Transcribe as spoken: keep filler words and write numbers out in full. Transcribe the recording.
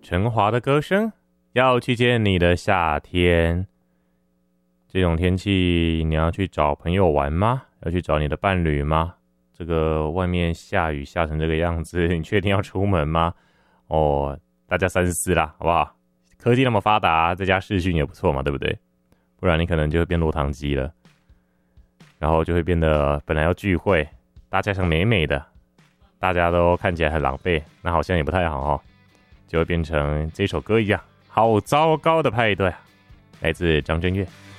陈华的歌声，要去见你的夏天。这种天气，你要去找朋友玩吗？要去找你的伴侣吗？这个外面下雨下成这个样子，你确定要出门吗？哦，大家三思啦，好不好？科技那么发达，在家视讯也不错嘛，对不对？不然你可能就会变落汤鸡了，然后就会变得本来要聚会，大家想美美的，大家都看起来很狼狈，那好像也不太好哦，就会变成这首歌一样，好糟糕的派对啊！来自张震岳。